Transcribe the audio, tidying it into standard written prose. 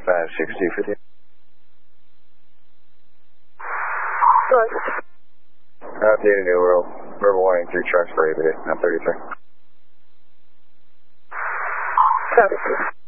56250. Good. Updated New World. Verbal warning, 3 trucks prohibited. I'm 33. Copy.